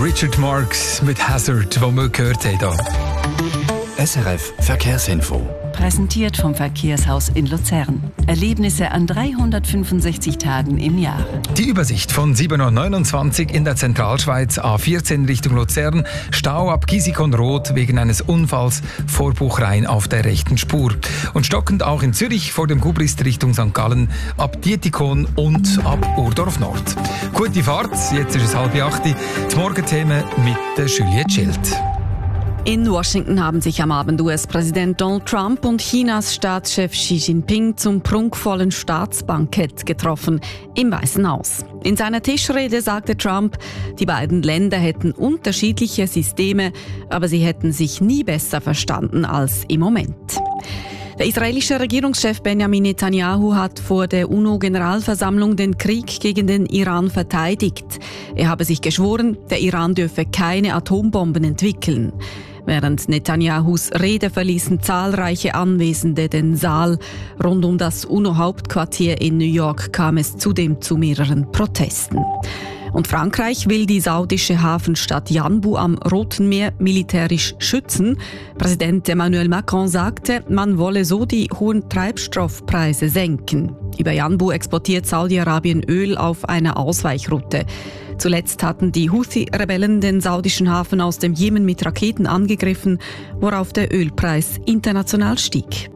Richard Marx mit Hazard, wo wir gehört haben. Hier. SRF Verkehrsinfo. Präsentiert vom Verkehrshaus in Luzern. Erlebnisse an 365 Tagen im Jahr. Die Übersicht von 7.29 Uhr in der Zentralschweiz, A14 Richtung Luzern. Stau ab Gisikon-Rot wegen eines Unfalls, Vorbuchrein auf der rechten Spur. Und stockend auch in Zürich vor dem Gubrist Richtung St. Gallen, ab Dietikon und ab Urdorf Nord. Gute Fahrt, jetzt ist es 7:30. Die Morgenthemen mit der Juliette Schild. In Washington haben sich am Abend US-Präsident Donald Trump und Chinas Staatschef Xi Jinping zum prunkvollen Staatsbankett getroffen im Weißen Haus. In seiner Tischrede sagte Trump, die beiden Länder hätten unterschiedliche Systeme, aber sie hätten sich nie besser verstanden als im Moment. Der israelische Regierungschef Benjamin Netanyahu hat vor der UNO-Generalversammlung den Krieg gegen den Iran verteidigt. Er habe sich geschworen, der Iran dürfe keine Atombomben entwickeln. Während Netanyahus Rede verließen zahlreiche Anwesende den Saal. Rund um das UNO-Hauptquartier in New York kam es zudem zu mehreren Protesten. Und Frankreich will die saudische Hafenstadt Yanbu am Roten Meer militärisch schützen. Präsident Emmanuel Macron sagte, man wolle so die hohen Treibstoffpreise senken. Über Yanbu exportiert Saudi-Arabien Öl auf einer Ausweichroute. Zuletzt hatten die Houthi-Rebellen den saudischen Hafen aus dem Jemen mit Raketen angegriffen, worauf der Ölpreis international stieg.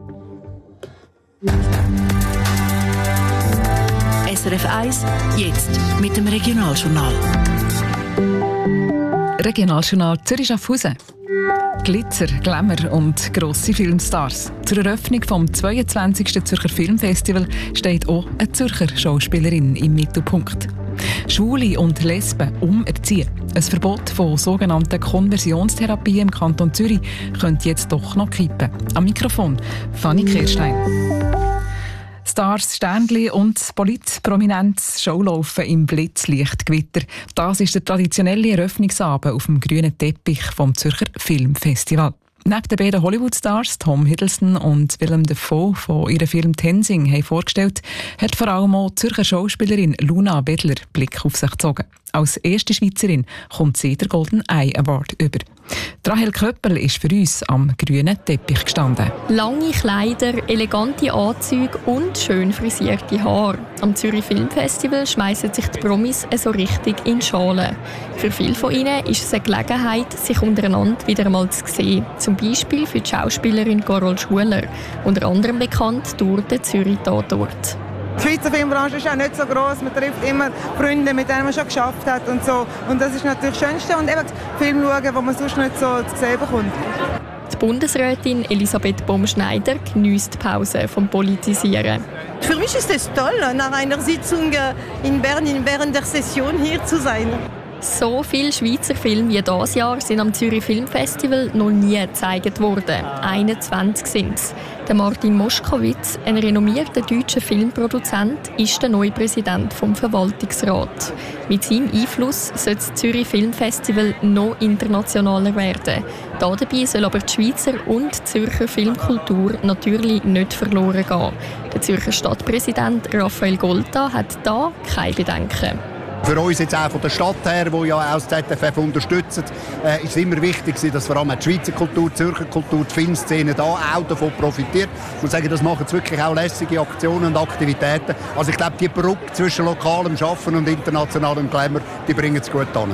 SRF 1, jetzt mit dem Regionaljournal. Regionaljournal Zürich-Schaffhausen. Glitzer, Glamour und grosse Filmstars. Zur Eröffnung vom 22. Zürcher Filmfestival steht auch eine Zürcher Schauspielerin im Mittelpunkt. Schwule und Lesben umerziehen. Ein Verbot von sogenannten Konversionstherapien im Kanton Zürich könnte jetzt doch noch kippen. Am Mikrofon Fanny Kirstein. Stars, Sternli und Politprominenz Showlaufen im Blitzlichtgewitter. Das ist der traditionelle Eröffnungsabend auf dem grünen Teppich vom Zürcher Filmfestival. Neben den beiden Hollywood-Stars Tom Hiddleston und Willem Dafoe von ihrem Film Tenzing haben vorgestellt, hat vor allem auch die Zürcher Schauspielerin Luna Bedler Blick auf sich gezogen. Als erste Schweizerin kommt sie den Golden Eye Award über. Rahel Köppel ist für uns am grünen Teppich gestanden. Lange Kleider, elegante Anzüge und schön frisierte Haare. Am Zürich Filmfestival schmeissen sich die Promis so richtig in die Schale. Für viele von ihnen ist es eine Gelegenheit, sich untereinander wieder einmal zu sehen. Zum Beispiel für die Schauspielerin Carol Schuler, unter anderem bekannt durch den Zürich-Tatort. Die Schweizer Filmbranche ist auch nicht so gross. Man trifft immer Freunde, mit denen man schon geschafft hat und so. Und das ist natürlich das Schönste. Und eben Film schauen, wo man sonst nicht so zu sehen bekommt. Die Bundesrätin Elisabeth Baum-Schneider geniesst die Pause vom Politisieren. Für mich ist es toll, nach einer Sitzung in Bern während der Session hier zu sein. So viele Schweizer Filme wie dieses Jahr sind am Zürich Filmfestival noch nie gezeigt worden. 21 sind es. Der Martin Moschkowitz, ein renommierter deutscher Filmproduzent, ist der neue Präsident vom Verwaltungsrat. Mit seinem Einfluss soll das Zürich Filmfestival noch internationaler werden. Dabei soll aber die Schweizer und die Zürcher Filmkultur natürlich nicht verloren gehen. Der Zürcher Stadtpräsident Raphael Golta hat da keine Bedenken. Für uns jetzt auch von der Stadt her, die ja auch das ZFF unterstützt, ist es immer wichtig, dass vor allem die Schweizer Kultur, die Zürcher Kultur, die Filmszene da auch davon profitiert. Ich muss sagen, das machen jetzt wirklich auch lässige Aktionen und Aktivitäten. Also ich glaube, die Brücke zwischen lokalem Schaffen und internationalem Glamour, die bringen es gut an.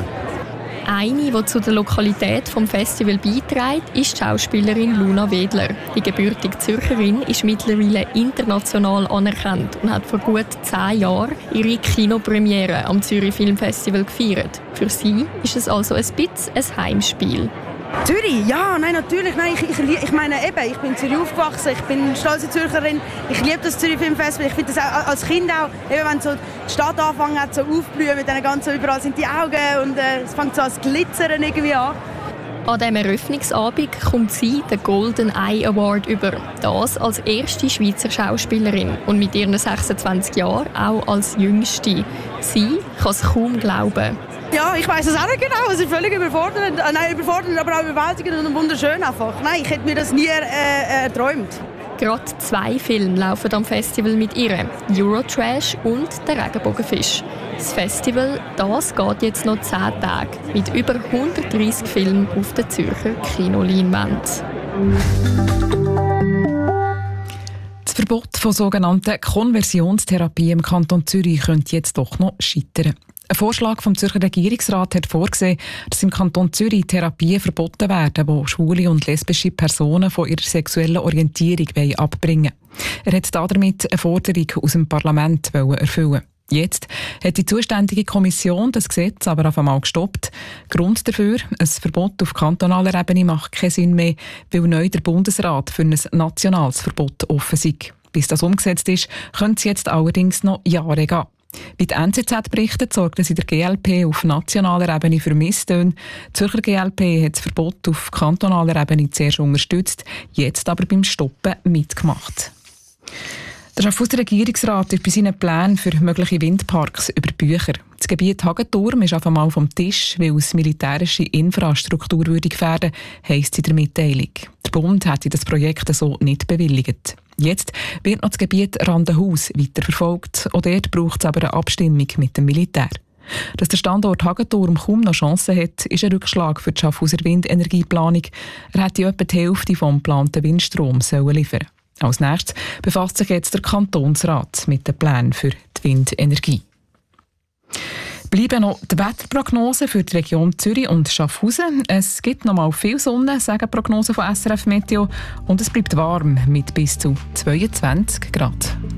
Eine, die zu der Lokalität des Festivals beiträgt, ist die Schauspielerin Luna Wedler. Die gebürtige Zürcherin ist mittlerweile international anerkannt und hat vor gut 10 Jahren ihre Kinopremiere am Zürich Filmfestival gefeiert. Für sie ist es also ein bisschen ein Heimspiel. Zürich? Ja, nein, natürlich. Nein, ich meine eben, ich bin in Zürich aufgewachsen, ich bin stolze Zürcherin. Ich liebe das Zürich Filmfestival. Ich finde das auch als Kind auch, eben wenn so die Stadt angefangen hat, so aufblühen mit den ganzen, überall sind die Augen und es fängt so als Glitzern irgendwie an. An diesem Eröffnungsabend kommt sie den Golden Eye Award über. Das als erste Schweizer Schauspielerin und mit ihren 26 Jahren auch als jüngste. Sie kann es kaum glauben. Ja, ich weiss es auch nicht genau. Es ist völlig überfordernd. Nein, überfordernd, aber auch überwältigend und wunderschön einfach. Nein, ich hätte mir das nie erträumt. Gerade 2 Filme laufen am Festival mit ihr. Eurotrash und der Regenbogenfisch. Das Festival das geht jetzt noch 10 Tage mit über 130 Filmen auf der Zürcher Kinoleinwand. Das Verbot von sogenannten Konversionstherapie im Kanton Zürich könnte jetzt doch noch scheitern. Ein Vorschlag vom Zürcher Regierungsrat hat vorgesehen, dass im Kanton Zürich Therapien verboten werden, die schwule und lesbische Personen von ihrer sexuellen Orientierung abbringen wollen. Er hat damit eine Forderung aus dem Parlament erfüllen. Jetzt hat die zuständige Kommission das Gesetz aber auf einmal gestoppt. Grund dafür, ein Verbot auf kantonaler Ebene macht keinen Sinn mehr, weil neu der Bundesrat für ein nationales Verbot offen ist. Bis das umgesetzt ist, könnte es jetzt allerdings noch Jahre gehen. Wie die NZZ berichtet, sorgt es in der GLP auf nationaler Ebene für Misstöne. Die Zürcher GLP hat das Verbot auf kantonaler Ebene zuerst unterstützt, jetzt aber beim Stoppen mitgemacht. Der Schaffhauser Regierungsrat ist bei seinen Plänen für mögliche Windparks über Bücher. Das Gebiet Hagenturm ist auf einmal vom Tisch, weil es militärische Infrastruktur würde gefährden, heisst in der Mitteilung. Der Bund hätte das Projekt so nicht bewilligt. Jetzt wird noch das Gebiet Randenhaus weiterverfolgt. Auch dort braucht es aber eine Abstimmung mit dem Militär. Dass der Standort Hagenturm kaum noch Chancen hat, ist ein Rückschlag für die Schaffhauser Windenergieplanung. Er hätte etwa die Hälfte des geplanten Windstroms liefern. Als nächstes befasst sich jetzt der Kantonsrat mit den Plänen für die Windenergie. Bleiben noch die Wetterprognosen für die Region Zürich und Schaffhausen. Es gibt noch mal viel Sonne, sagen Prognosen von SRF Meteo, und es bleibt warm mit bis zu 22 Grad.